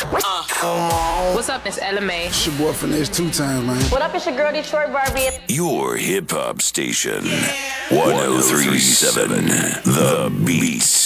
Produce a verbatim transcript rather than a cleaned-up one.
Uh. What's up, it's Ella May. It's your boy Finesse two times, man. What up, it's your girl Detroit Barbie. Your hip hop station, one oh three point seven, The Beast.